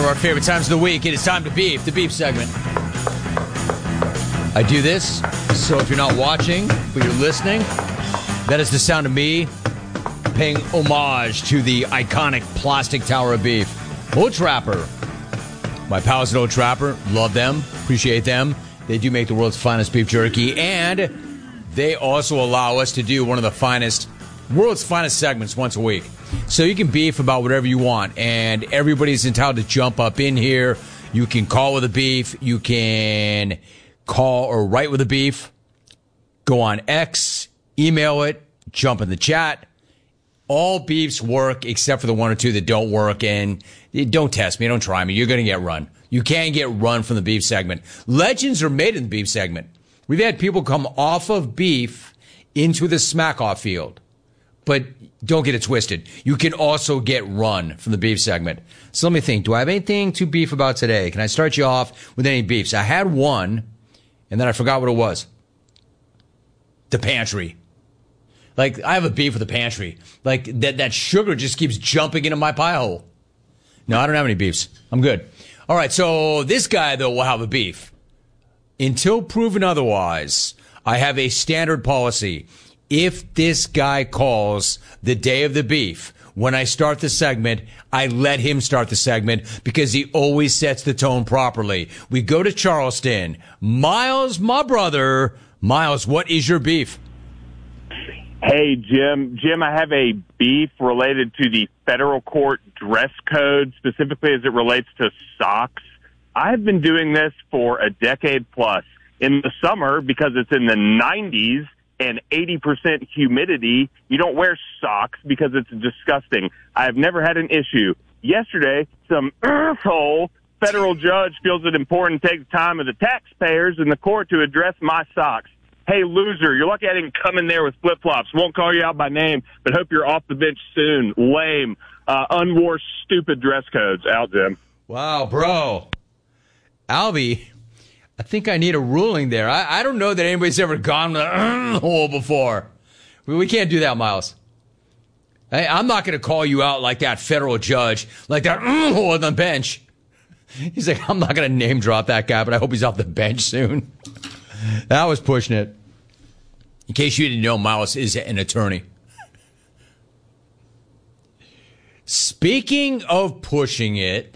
of our favorite times of the week. It is time to beef, the beef segment. I do this, so if you're not watching, but you're listening, that is the sound of me paying homage to the iconic plastic tower of beef. Old Trapper. My pals at Old Trapper, love them, appreciate them. They do make the world's finest beef jerky, and they also allow us to do one of the world's finest segments once a week. So you can beef about whatever you want, and everybody's entitled to jump up in here. You can call with a beef. You can call or write with a beef. Go on X, email it, jump in the chat. All beefs work except for the one or two that don't work, and don't test me. Don't try me. You're going to get run. You can get run from the beef segment. Legends are made in the beef segment. We've had people come off of beef into the smack-off field. But don't get it twisted. You can also get run from the beef segment. So let me think. Do I have anything to beef about today? Can I start you off with any beefs? I had one, and then I forgot what it was. The pantry. Like, I have a beef with the pantry. Like, that sugar just keeps jumping into my pie hole. No, I don't have any beefs. I'm good. All right, so this guy, though, will have a beef. Until proven otherwise, I have a standard policy. If this guy calls the day of the beef, when I start the segment, I let him start the segment because he always sets the tone properly. We go to Charleston. Miles, my brother. Miles, what is your beef? Hey, Jim. Jim, I have a beef related to the federal court dress code, specifically as it relates to socks. I've been doing this for a decade plus. In the summer, because it's in the 90s, and 80% humidity, you don't wear socks because it's disgusting. I've never had an issue. Yesterday, some asshole federal judge feels it important to take the time of the taxpayers in the court to address my socks. Hey, loser, you're lucky I didn't come in there with flip-flops. Won't call you out by name, but hope you're off the bench soon. Lame, unwore, stupid dress codes. Out, Jim. Wow, bro. Albie, I think I need a ruling there. I don't know that anybody's ever gone to the hole before. We can't do that, Miles. I'm not going to call you out like that federal judge, like that hole on the bench. He's like, I'm not going to name drop that guy, but I hope he's off the bench soon. That was pushing it. In case you didn't know, Miles is an attorney. Speaking of pushing it,